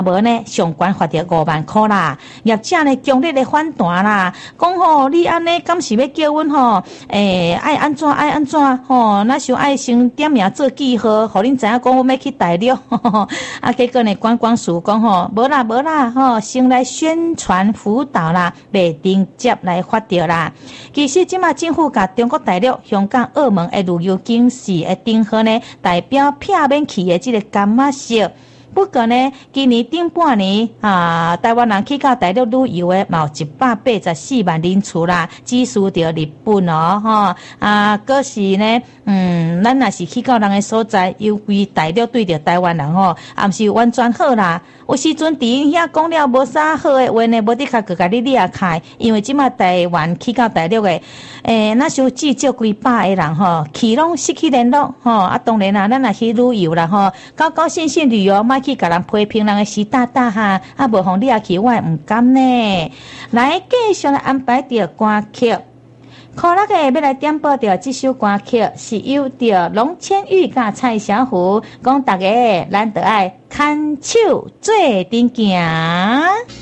无呢，上悬罚着5万块啦。业者呢强烈的反弹啦，讲吼你安尼敢是要叫阮吼，爱安怎吼，那想爱先点名做记号，互恁知影讲我要去大陆。啊，结果呢，管事讲吼，无啦吼，先来宣传辅导啦，未直接来发着啦。其实即马政府甲中国大陆、香港、澳门的旅游警示的订号呢，代表片面去的这个感觉色。不过呢，今年顶半年台湾人去到大陆旅游的嘛有184万人次啦，只输着日本吼。可是呢，咱若是去到人的所在，尤其大陆对着台湾人吼，也毋是完全好啦。有时阵伫因遐讲了无啥好的话呢，无得较甲你裂开，因为即马台湾去到大陆的，那时候至少几百个人吼，去拢失去联络吼。当然啦，咱若去旅游啦吼，高兴旅游，莫去甲人批评人的湿哒哒哈，无互你也去，我也毋甘呢。来继续来安排着歌曲。可乐个要来点播着这首歌曲，是由着龙千玉甲蔡小虎讲大家，咱得爱牵手做阵行。